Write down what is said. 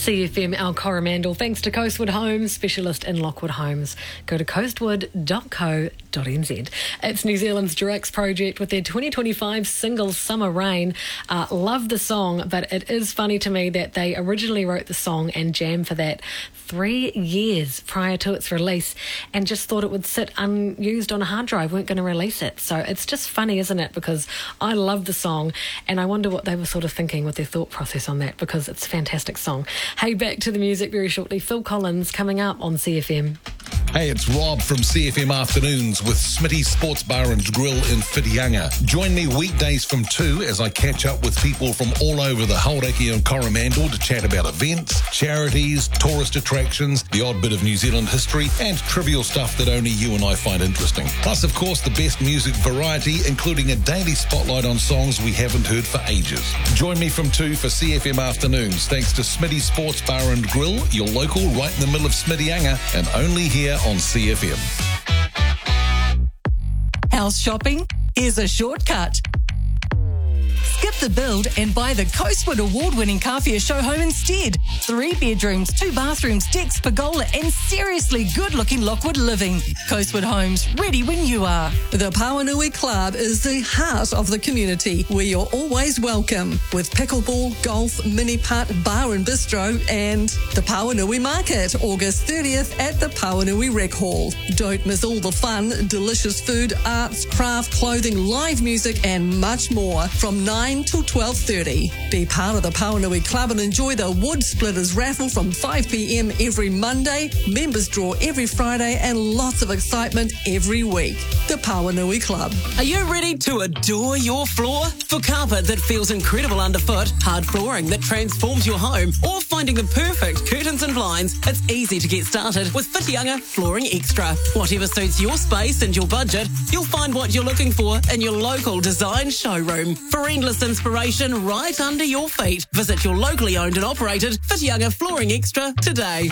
CFM, our Coromandel, thanks to Coastwood Homes, specialist in Lockwood Homes. Go to coastwood.co.nz. It's New Zealand's Jerax project with their 2025 single Summer Rain. Love the song, but it is funny to me that they originally wrote the song and jammed for that 3 years prior to its release and just thought it would sit unused on a hard drive, weren't going to release it. So it's just funny, isn't it? Because I love the song and I wonder what they were sort of thinking with their thought process on that, because it's a fantastic song. Hey, back to the music very shortly. Phil Collins coming up on CFM. Hey, it's Rob from CFM Afternoons with Smitty's Sports Bar and Grill in Whitianga. Join me weekdays from 2 as I catch up with people from all over the Hauraki and Coromandel to chat about events, charities, tourist attractions, the odd bit of New Zealand history, and trivial stuff that only you and I find interesting. Plus, of course, the best music variety, including a daily spotlight on songs we haven't heard for ages. Join me from 2 for CFM Afternoons, thanks to Smitty's Sports Bar and Grill, your local right in the middle of Smittyanga, and only here on CFM. House shopping? Here's a shortcut. Skip the build and buy the Coastwood award-winning Kawhia show home instead. 3 bedrooms, 2 bathrooms, decks, pergola, and seriously good-looking Lockwood living. Coastwood Homes, ready when you are. The Pauanui Club is the heart of the community, where you're always welcome, with pickleball, golf, mini-putt, bar and bistro, and the Pauanui Market, August 30th at the Pauanui Rec Hall. Don't miss all the fun, delicious food, arts, craft, clothing, live music, and much more from 9 till 12:30. Be part of the Pauanui Club and enjoy the Wood Splitters raffle from 5 p.m. every Monday, members draw every Friday, and lots of excitement every week. The Pauanui Club. Are you ready to adore your floor? For carpet that feels incredible underfoot, hard flooring that transforms your home, or finding the perfect curtains and blinds, it's easy to get started with Whitianga Flooring Extra. Whatever suits your space and your budget, you'll find what you're looking for in your local design showroom. For endless inspiration right under your feet, visit your locally owned and operated Whitianga Flooring Extra today.